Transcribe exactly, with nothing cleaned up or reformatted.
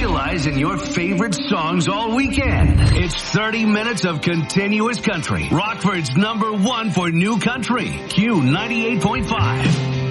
specialize in your favorite songs all weekend. It's thirty minutes of continuous country. Rockford's number one for new country. Q ninety-eight point five.